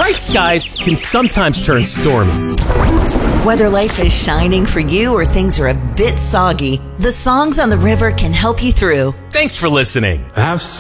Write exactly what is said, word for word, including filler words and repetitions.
Bright skies can sometimes turn stormy. Whether life is shining for you or things are a bit soggy, the songs on the river can help you through. Thanks for listening. I've